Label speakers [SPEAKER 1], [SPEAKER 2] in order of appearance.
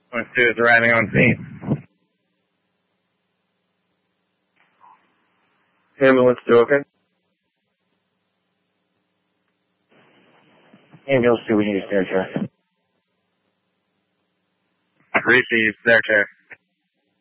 [SPEAKER 1] Point 2 is arriving on scene. Ambulance 2, okay?
[SPEAKER 2] Ambulance 2, we need a stair chair.
[SPEAKER 1] Receive stair chair.